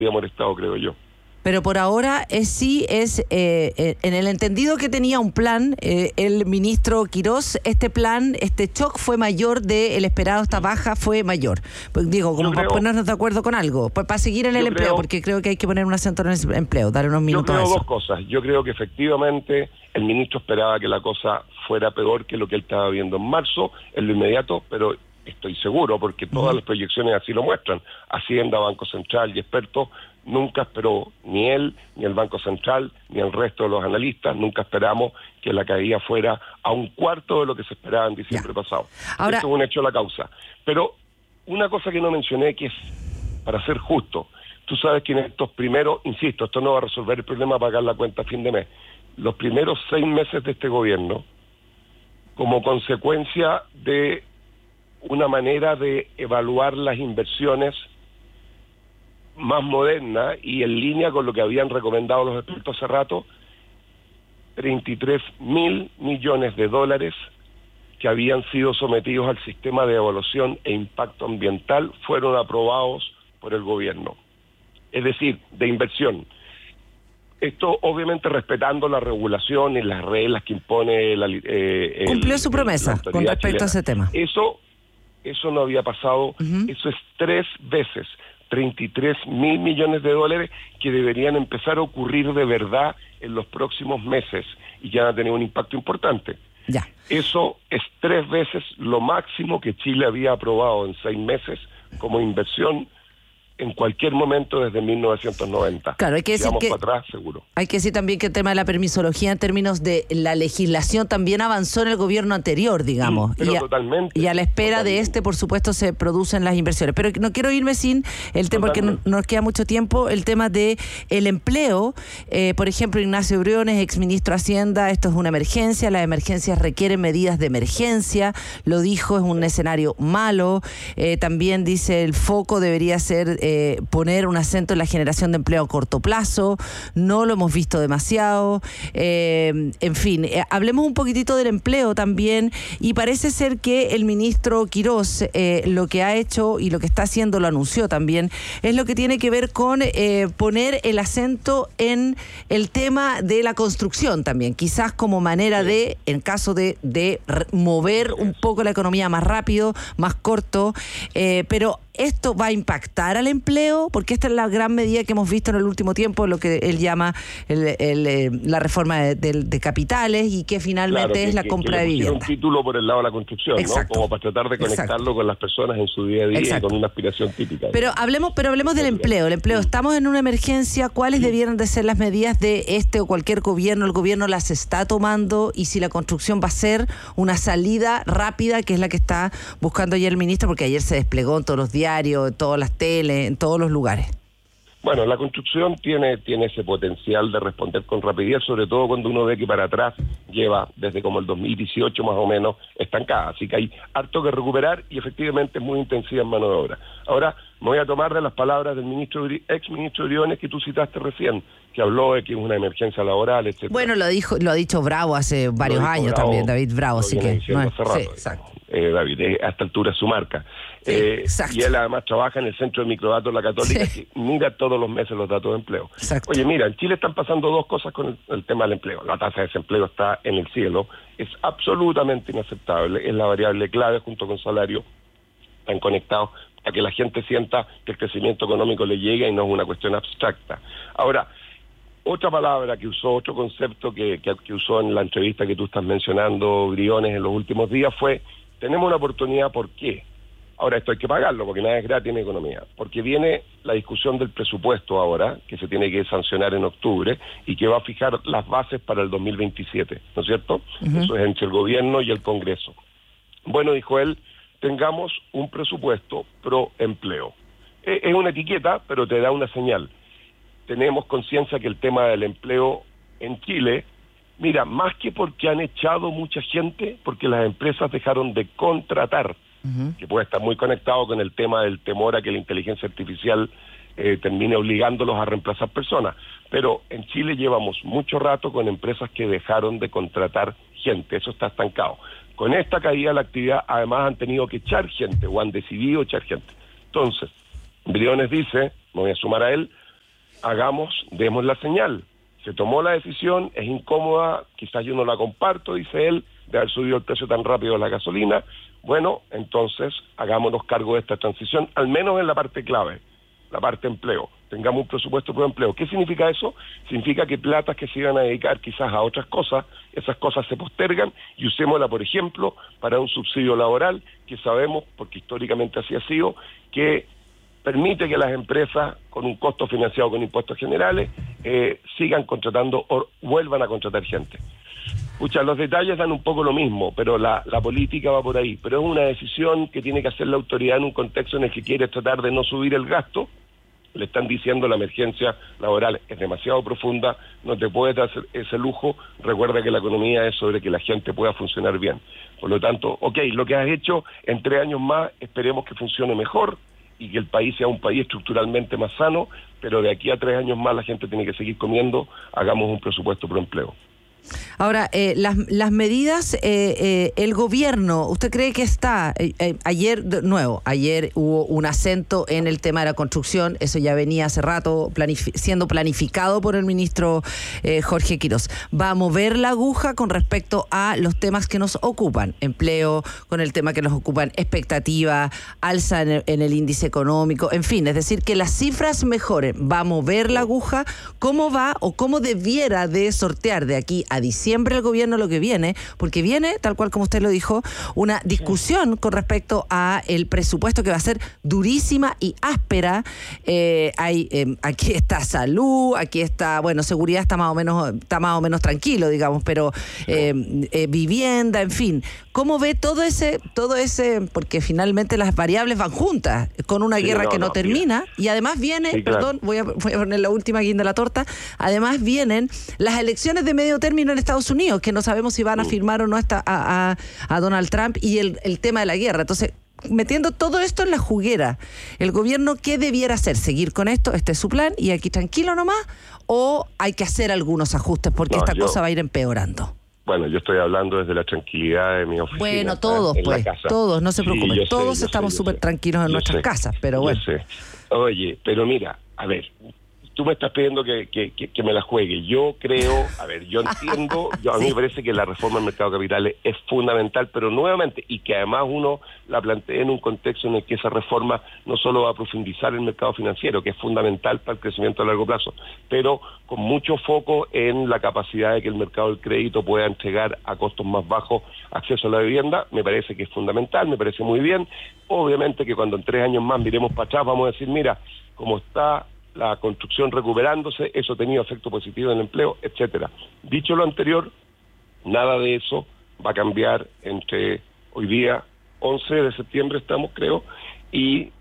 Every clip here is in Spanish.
había molestado, creo yo. Pero por ahora sí es, en el entendido que tenía un plan, el ministro Quirós, este plan, este shock fue mayor del esperado, esta baja fue mayor. Pues digo, como para ponernos de acuerdo con algo, pues para seguir en el empleo, porque creo que hay que poner un acento en el empleo, darle unos minutos a eso. Yo creo dos cosas. Yo creo que efectivamente el ministro esperaba que la cosa fuera peor que lo que él estaba viendo en marzo, en lo inmediato, pero estoy seguro, porque todas las proyecciones así lo muestran. Hacienda, Banco Central y expertos nunca esperó, ni él, ni el Banco Central, ni el resto de los analistas, nunca esperamos que la caída fuera a un cuarto de lo que se esperaba en diciembre pasado. Ahora, esto es un hecho de la causa. Pero una cosa que no mencioné, que es, para ser justo, tú sabes que en estos primeros, insisto, esto no va a resolver el problema de pagar la cuenta a fin de mes, los primeros 6 meses de este gobierno, como consecuencia de una manera de evaluar las inversiones más moderna y en línea con lo que habían recomendado los expertos hace rato, 33.000 millones de dólares que habían sido sometidos al sistema de evaluación e impacto ambiental fueron aprobados por el gobierno. Es decir, de inversión. Esto obviamente respetando la regulación y las reglas que impone cumplió su promesa con respecto a ese tema. Eso no había pasado, eso es 3 veces 33.000 millones de dólares que deberían empezar a ocurrir de verdad en los próximos meses y ya van a tener un impacto importante. Ya. Eso es 3 veces lo máximo que Chile había aprobado en 6 meses como inversión en cualquier momento desde 1990. Claro, hay que decir que para atrás, seguro. Hay que decir también que el tema de la permisología en términos de la legislación también avanzó en el gobierno anterior, digamos. Pero totalmente. Y a la espera de por supuesto, se producen las inversiones. Pero no quiero irme sin el tema, porque no nos queda mucho tiempo, el tema de el empleo. Por ejemplo, Ignacio Briones, exministro de Hacienda, esto es una emergencia, las emergencias requieren medidas de emergencia, lo dijo, es un escenario malo. También dice el foco debería ser poner un acento en la generación de empleo a corto plazo, no lo hemos visto demasiado, en fin, hablemos un poquitito del empleo también, y parece ser que el ministro Quirós lo que ha hecho y lo que está haciendo, lo anunció también, es lo que tiene que ver con poner el acento en el tema de la construcción también, quizás como manera de, en caso de mover un poco la economía más rápido, más corto, pero ¿esto va a impactar al empleo? Porque esta es la gran medida que hemos visto en el último tiempo, lo que él llama la reforma de capitales, y que finalmente es la compra de vivienda. Un título por el lado de la construcción, exacto, ¿no? Como para tratar de conectarlo con las personas en su día a día, exacto, y con una aspiración típica. Pero hablemos del empleo. El empleo, estamos en una emergencia. ¿Cuáles debieran de ser las medidas de este o cualquier gobierno? El gobierno las está tomando, y si la construcción va a ser una salida rápida, que es la que está buscando ayer el ministro, porque ayer se desplegó en todos los diarios, en todas las teles, en todos los lugares. Bueno, la construcción tiene ese potencial de responder con rapidez, sobre todo cuando uno ve que para atrás lleva desde como el 2018 más o menos estancada, así que hay harto que recuperar y efectivamente es muy intensiva en mano de obra. Ahora me voy a tomar de las palabras del ex ministro Briones que tú citaste recién, que habló de que es una emergencia laboral, etcétera. Bueno, lo ha dicho Bravo hace varios años también, David Bravo, así que no es, sí, exacto. David, a esta altura es su marca. Sí, y él además trabaja en el Centro de Microdatos de la Católica, sí, que mira todos los meses los datos de empleo. Exacto. Oye, mira, en Chile están pasando dos cosas con el tema del empleo. La tasa de desempleo está en el cielo, es absolutamente inaceptable, es la variable clave junto con salario, están conectados para que la gente sienta que el crecimiento económico le llega y no es una cuestión abstracta. Ahora, otra palabra que usó, otro concepto que usó en la entrevista que tú estás mencionando, Briones, en los últimos días fue: tenemos una oportunidad. ¿Por qué? Ahora, esto hay que pagarlo, porque nada es gratis en economía. Porque viene la discusión del presupuesto ahora, que se tiene que sancionar en octubre, y que va a fijar las bases para el 2027, ¿no es cierto? Uh-huh. Eso es entre el gobierno y el Congreso. Bueno, dijo él, tengamos un presupuesto pro empleo. Es una etiqueta, pero te da una señal. Tenemos conciencia que el tema del empleo en Chile, mira, más que porque han echado mucha gente, porque las empresas dejaron de contratar, uh-huh, que puede estar muy conectado con el tema del temor a que la inteligencia artificial termine obligándolos a reemplazar personas. Pero en Chile llevamos mucho rato con empresas que dejaron de contratar gente, eso está estancado. Con esta caída de la actividad, además han tenido que echar gente, o han decidido echar gente. Entonces, Briones dice, me voy a sumar a él, demos la señal. Se tomó la decisión, es incómoda, quizás yo no la comparto, dice él, de haber subido el precio tan rápido de la gasolina. Bueno, entonces hagámonos cargo de esta transición, al menos en la parte clave, la parte empleo. Tengamos un presupuesto por empleo. ¿Qué significa eso? Significa que platas que se iban a dedicar quizás a otras cosas, esas cosas se postergan y usémosla, por ejemplo, para un subsidio laboral que sabemos, porque históricamente así ha sido, que permite que las empresas con un costo financiado con impuestos generales sigan contratando o vuelvan a contratar gente. Pucha, los detalles dan un poco lo mismo, pero la política va por ahí. Pero es una decisión que tiene que hacer la autoridad en un contexto en el que quiere tratar de no subir el gasto. Le están diciendo la emergencia laboral es demasiado profunda, no te puedes dar ese lujo. Recuerda que la economía es sobre que la gente pueda funcionar bien. Por lo tanto, lo que has hecho en 3 años más, esperemos que funcione mejor y que el país sea un país estructuralmente más sano, pero de aquí a 3 años más la gente tiene que seguir comiendo, hagamos un presupuesto por empleo. Ahora, las medidas, el gobierno, ¿usted cree que está? Ayer hubo un acento en el tema de la construcción, eso ya venía hace rato siendo planificado por el ministro Jorge Quiroz. ¿Va a mover la aguja con respecto a los temas que nos ocupan? Empleo, con el tema que nos ocupan, expectativa, alza en el índice económico, en fin, es decir, que las cifras mejoren. ¿Va a mover la aguja? ¿Cómo va o cómo debiera de sortear de aquí a diciembre el gobierno lo que viene? Porque viene, tal cual como usted lo dijo, una discusión con respecto a el presupuesto que va a ser durísima y áspera. Aquí está salud, aquí está, seguridad está más o menos tranquilo, digamos, pero vivienda, en fin. ¿Cómo ve todo ese, porque finalmente las variables van juntas, con una guerra que no termina, y además viene, claro. Voy a poner la última guinda de la torta, además vienen las elecciones de medio término en Estados Unidos, que no sabemos si van a firmar o no a Donald Trump, y el tema de la guerra. Entonces, metiendo todo esto en la juguera, ¿el gobierno qué debiera hacer? ¿Seguir con esto? ¿Este es su plan? ¿Y aquí tranquilo nomás? ¿O hay que hacer algunos ajustes porque esta cosa va a ir empeorando? Bueno, yo estoy hablando desde la tranquilidad de mi oficina. Bueno, todos, todos, no se preocupen. Sí, todos estamos súper tranquilos en nuestras casas, pero bueno. Yo sé. Oye, pero mira, a ver, tú me estás pidiendo que me la juegue. Yo creo, yo entiendo, a mí me parece que la reforma del mercado de capitales es fundamental, pero nuevamente, y que además uno la plantea en un contexto en el que esa reforma no solo va a profundizar el mercado financiero, que es fundamental para el crecimiento a largo plazo, pero con mucho foco en la capacidad de que el mercado del crédito pueda entregar a costos más bajos acceso a la vivienda, me parece que es fundamental, me parece muy bien. Obviamente que cuando en 3 años más miremos para atrás, vamos a decir, mira, cómo está la construcción recuperándose, eso ha tenido efecto positivo en el empleo, etcétera. Dicho lo anterior, nada de eso va a cambiar entre hoy día, 11 de septiembre estamos, creo, y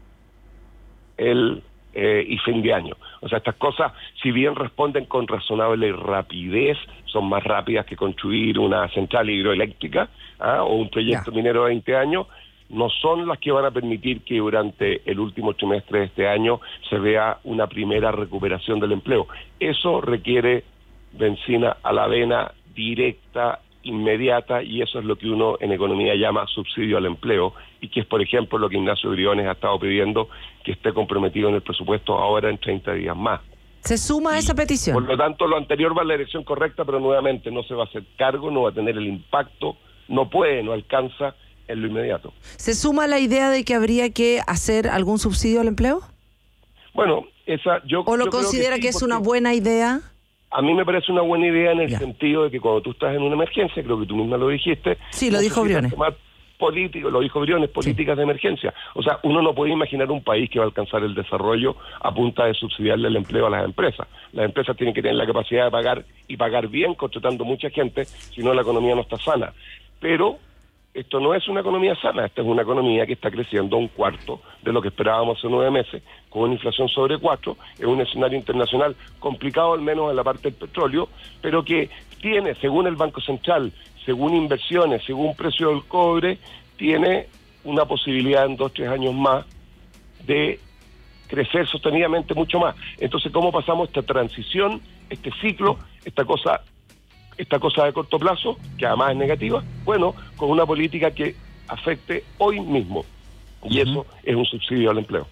fin de año. O sea, estas cosas, si bien responden con razonable rapidez, son más rápidas que construir una central hidroeléctrica o un proyecto minero de 20 años, no son las que van a permitir que durante el último trimestre de este año se vea una primera recuperación del empleo. Eso requiere benzina a la vena directa, inmediata, y eso es lo que uno en economía llama subsidio al empleo, y que es, por ejemplo, lo que Ignacio Briones ha estado pidiendo que esté comprometido en el presupuesto ahora en 30 días más. ¿Se suma a esa petición? Por lo tanto, lo anterior va en la dirección correcta, pero nuevamente no se va a hacer cargo, no va a tener el impacto, no alcanza en lo inmediato. ¿Se suma la idea de que habría que hacer algún subsidio al empleo? Bueno, ¿O lo considera que es una buena idea? A mí me parece una buena idea en el sentido de que cuando tú estás en una emergencia, creo que tú misma lo dijiste. Sí, lo dijo Briones. Políticas de emergencia. O sea, uno no puede imaginar un país que va a alcanzar el desarrollo a punta de subsidiarle el empleo a las empresas. Las empresas tienen que tener la capacidad de pagar y pagar bien, contratando mucha gente, si no la economía no está sana. Pero esto no es una economía sana, esta es una economía que está creciendo 1/4 de lo que esperábamos hace 9 meses, con una inflación sobre 4, es un escenario internacional complicado, al menos en la parte del petróleo, pero que tiene, según el Banco Central, según inversiones, según precio del cobre, tiene una posibilidad en 2-3 años más de crecer sostenidamente mucho más. Entonces, ¿cómo pasamos esta transición, este ciclo, esta cosa de corto plazo, que además es negativa? Bueno, con una política que afecte hoy mismo. Y eso es un subsidio al empleo.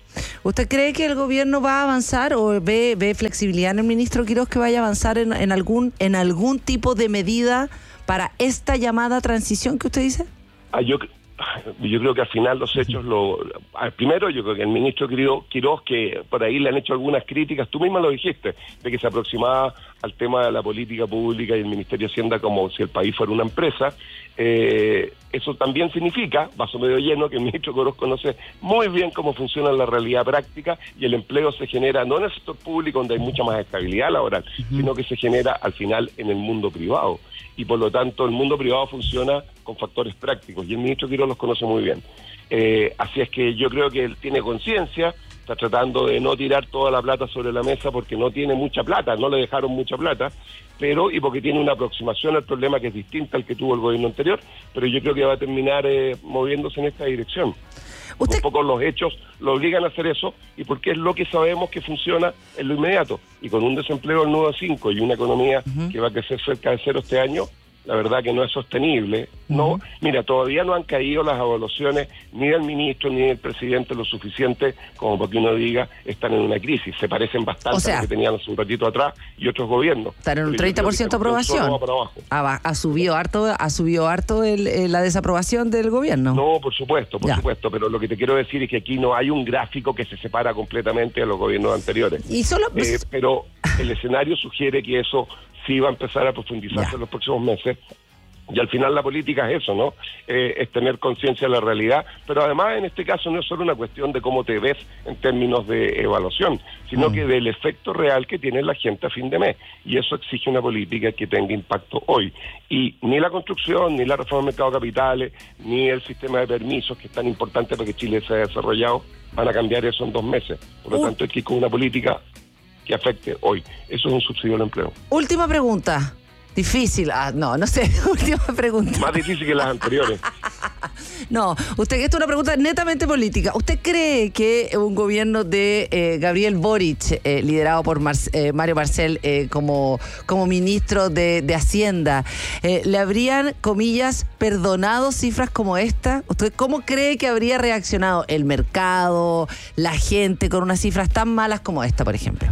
¿Usted cree que el gobierno va a avanzar o ve flexibilidad en el ministro Quirós que vaya a avanzar en algún tipo de medida para esta llamada transición que usted dice? Yo creo que al final los hechos primero yo creo que el ministro Quirós, que por ahí le han hecho algunas críticas, tú misma lo dijiste, de que se aproximaba al tema de la política pública y el Ministerio de Hacienda como si el país fuera una empresa. Eso también significa, vaso medio lleno, que el ministro Quirós conoce muy bien cómo funciona la realidad práctica y el empleo se genera no en el sector público donde hay mucha más estabilidad laboral, sino que se genera al final en el mundo privado. Y por lo tanto el mundo privado funciona con factores prácticos y el ministro Quirós los conoce muy bien. Así es que yo creo que él tiene conciencia, está tratando de no tirar toda la plata sobre la mesa porque no tiene mucha plata, no le dejaron mucha plata, y porque tiene una aproximación al problema que es distinta al que tuvo el gobierno anterior, pero yo creo que va a terminar moviéndose en esta dirección. Un poco los hechos lo obligan a hacer eso y porque es lo que sabemos que funciona en lo inmediato. Y con un desempleo del 9,5 y una economía que va a crecer cerca de 0 este año, la verdad que no es sostenible. No, mira, todavía no han caído las evaluaciones ni del ministro ni del presidente lo suficiente como para que uno diga están en una crisis. Se parecen bastante a lo que tenían hace un ratito atrás y otros gobiernos. Están en un 30% de aprobación. Ha subido harto la desaprobación del gobierno. No, por supuesto, pero lo que te quiero decir es que aquí no hay un gráfico que se separa completamente de los gobiernos anteriores. Pero el escenario sugiere que eso sí va a empezar a profundizarse en los próximos meses. Y al final la política es eso, ¿no? Es tener conciencia de la realidad, pero además en este caso no es solo una cuestión de cómo te ves en términos de evaluación, sino que del efecto real que tiene la gente a fin de mes. Y eso exige una política que tenga impacto hoy. Y ni la construcción, ni la reforma del mercado de capitales, ni el sistema de permisos, que es tan importante para que Chile se haya desarrollado, van a cambiar eso en 2 meses. Por lo tanto, hay que ir con una política que afecte hoy. Eso es un subsidio al empleo. Última pregunta. Difícil. No sé. Última pregunta. Más difícil que las anteriores. No, esto es una pregunta netamente política. ¿Usted cree que un gobierno de Gabriel Boric, liderado por Mario Marcel como ministro de Hacienda, le habrían, comillas, perdonado cifras como esta? ¿Usted cómo cree que habría reaccionado el mercado, la gente, con unas cifras tan malas como esta, por ejemplo?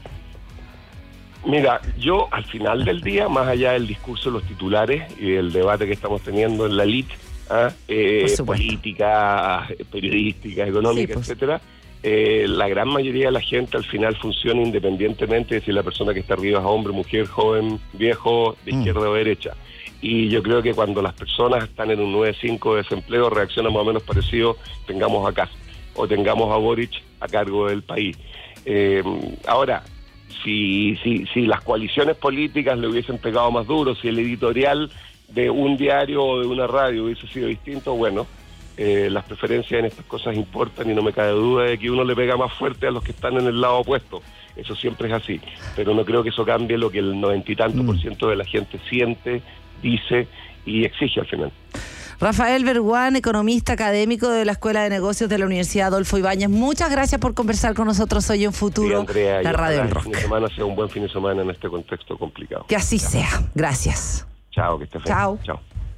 Mira, yo al final del día, más allá del discurso de los titulares y del debate que estamos teniendo en la elite, política, periodística, económica, etcétera, la gran mayoría de la gente al final funciona independientemente de si la persona que está arriba es hombre, mujer, joven, viejo, de izquierda o derecha. Y yo creo que cuando las personas están en un 9,5 de desempleo reaccionan más o menos parecido, tengamos a Kast o tengamos a Boric a cargo del país. Ahora, si las coaliciones políticas le hubiesen pegado más duro, si el editorial de un diario o de una radio hubiese sido distinto, bueno, las preferencias en estas cosas importan y no me cabe duda de que uno le pega más fuerte a los que están en el lado opuesto. Eso siempre es así, pero no creo que eso cambie lo que el 90 y tanto % de la gente siente, dice y exige al final. Rafael Berguán, economista académico de la Escuela de Negocios de la Universidad Adolfo Ibáñez. Muchas gracias por conversar con nosotros hoy en Futuro, sí, Andrea, la Radio del Rock. El fin de semana sea un buen fin de semana en este contexto complicado. Que así sea. Gracias. Chao, que estés bien. Chao.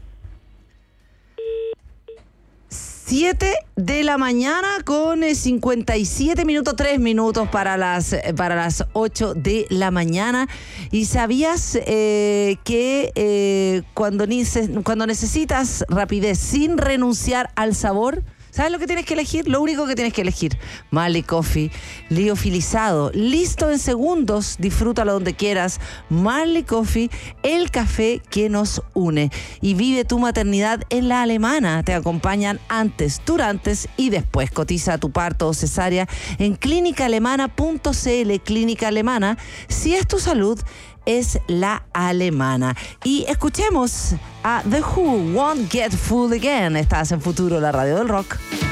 7 de la mañana con 57 minutos, 3 minutos para las 8 de la mañana. ¿Y sabías que cuando necesitas rapidez sin renunciar al sabor, ¿sabes lo que tienes que elegir? Lo único que tienes que elegir: Marley Coffee, liofilizado, listo en segundos, disfrútalo donde quieras. Marley Coffee, el café que nos une. Y vive tu maternidad en la Alemana. Te acompañan antes, durante y después. Cotiza tu parto o cesárea en clínicaalemana.cl. Clínica Alemana, si es tu salud, es la alemana. Y escuchemos a The Who, Won't Get Fooled Again. Estás en Futuro, la Radio del Rock.